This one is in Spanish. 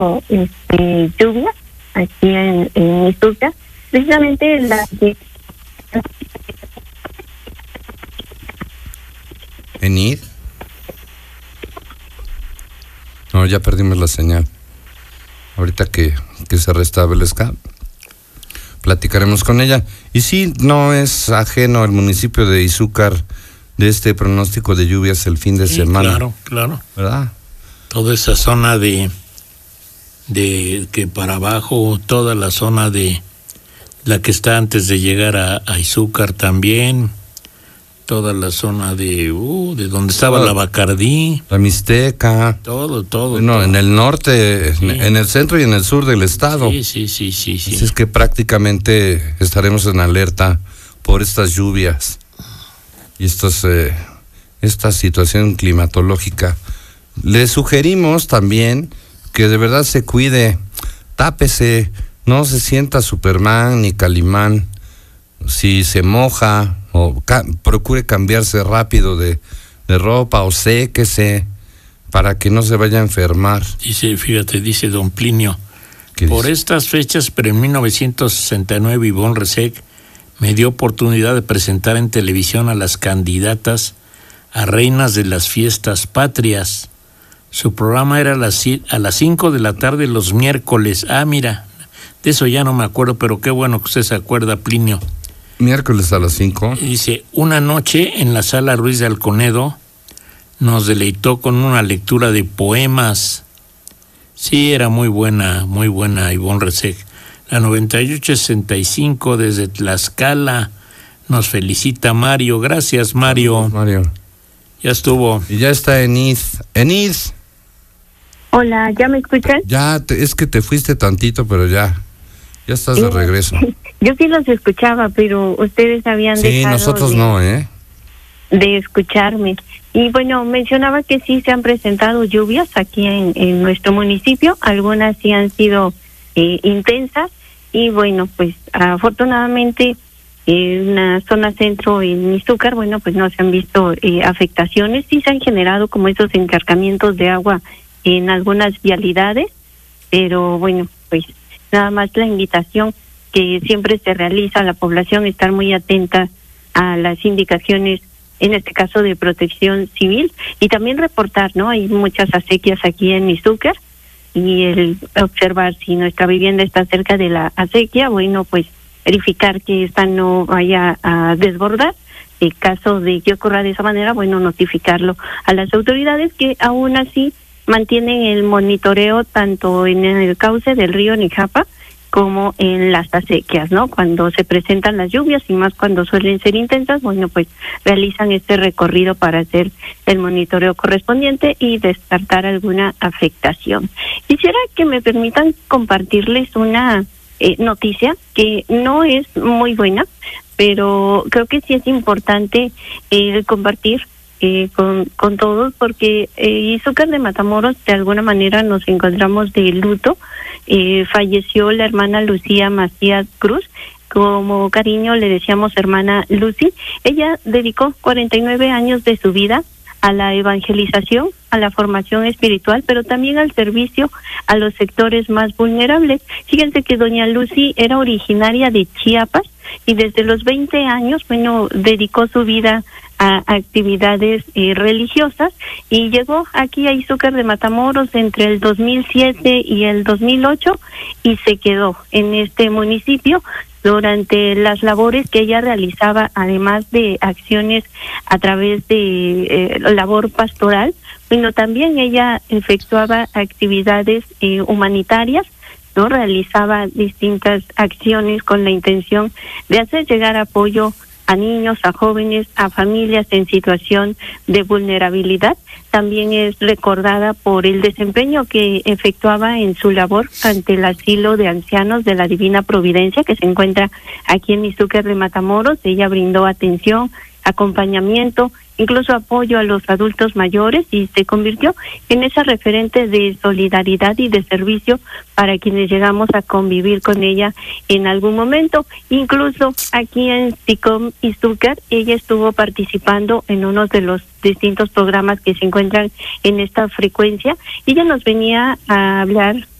lluvia aquí en Izúcar, precisamente la que... ¿Enid? No, ya perdimos la señal. Ahorita que se restablezca, platicaremos con ella. Y sí, no es ajeno al municipio de Izúcar de este pronóstico de lluvias el fin de semana. Claro. ¿Verdad? Toda esa zona de que para abajo, toda la zona de la que está antes de llegar a Izúcar también, toda la zona de donde estaba la Bacardí, la Mixteca, todo. Bueno, todo. en el norte, sí. En el centro y en el sur del estado. Sí. Así es que prácticamente estaremos en alerta por estas lluvias y esta situación climatológica. Le sugerimos también que de verdad se cuide, tápese, no se sienta Superman ni Calimán. Si se moja o procure cambiarse rápido de ropa o séquese para que no se vaya a enfermar. Dice don Plinio, por dice? estas fechas, pero en 1969 Ivonne Resec me dio oportunidad de presentar en televisión a las candidatas a reinas de las fiestas patrias. Su programa era a las 5 de la tarde los miércoles. Mira, de eso ya no me acuerdo, pero qué bueno que usted se acuerda, Plinio. Miércoles a las 5. Dice, una noche en la sala Ruiz de Alconedo nos deleitó con una lectura de poemas. Sí, era muy buena Ivonne Resec. La 9865 desde Tlaxcala nos felicita Mario. Gracias, Mario. Ya estuvo. Y ya está Enid. Hola, ¿ya me escuchan? Ya, es que te fuiste tantito, pero ya estás de regreso. Yo sí los escuchaba, pero ustedes habían dejado... Sí, nosotros no, de escucharme. Y bueno, mencionaba que sí se han presentado lluvias aquí en nuestro municipio. Algunas sí han sido intensas. Y bueno, pues afortunadamente en la zona centro en Izúcar, bueno, pues no se han visto afectaciones. Sí se han generado como esos encharcamientos de agua en algunas vialidades, pero bueno, pues nada más la invitación que siempre se realiza a la población, estar muy atenta a las indicaciones, en este caso de protección civil, y también reportar, ¿no? Hay muchas acequias aquí en Izúcar, y el observar si nuestra vivienda está cerca de la acequia, bueno, pues verificar que esta no vaya a desbordar. En caso de que ocurra de esa manera, bueno, notificarlo a las autoridades, que aún así mantienen el monitoreo tanto en el cauce del río Nijapa como en las acequias, ¿no? Cuando se presentan las lluvias y más cuando suelen ser intensas, bueno, pues realizan este recorrido para hacer el monitoreo correspondiente y descartar alguna afectación. Quisiera que me permitan compartirles una noticia que no es muy buena, pero creo que sí es importante compartir con todos, porque Izúcar de Matamoros de alguna manera nos encontramos de luto. Falleció la hermana Lucía Macías Cruz, como cariño le decíamos hermana Lucy. Ella dedicó 49 años de su vida a la evangelización, a la formación espiritual, pero también al servicio a los sectores más vulnerables. Fíjense que doña Lucy era originaria de Chiapas y desde los 20 años, bueno, dedicó su vida a actividades religiosas y llegó aquí a Izúcar de Matamoros entre el 2007 y el 2008 y se quedó en este municipio durante las labores que ella realizaba, además de acciones a través de labor pastoral. Bueno, también ella efectuaba actividades humanitarias, ¿no? Realizaba distintas acciones con la intención de hacer llegar apoyo a niños, a jóvenes, a familias en situación de vulnerabilidad. También es recordada por el desempeño que efectuaba en su labor ante el asilo de ancianos de la Divina Providencia, que se encuentra aquí en Izúcar de Matamoros. Ella brindó atención, acompañamiento, incluso apoyo a los adultos mayores y se convirtió en esa referente de solidaridad y de servicio para quienes llegamos a convivir con ella en algún momento. Incluso aquí en SICOM Izúcar, ella estuvo participando en uno de los distintos programas que se encuentran en esta frecuencia y ella nos venía a hablar